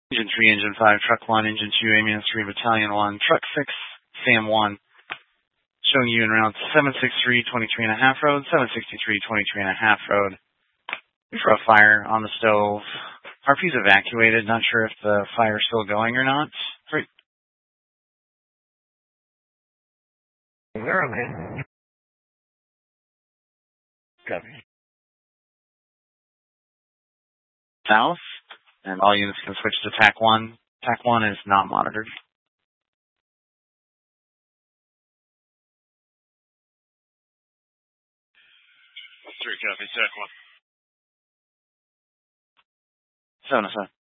Engine 3, Engine 5, Truck 1, Engine 2, Ambulance 3, Battalion 1, Truck 6, SAM 1. Showing you in route 763, 23.5 road, 763, 23.5 road. For a fire on the stove. Harpy's evacuated. Not sure if the fire's still going or not. Great. Where am I? Copy. South, and all units can switch to TAC 1. TAC 1 is not monitored. 3 copy, TAC 1. 707.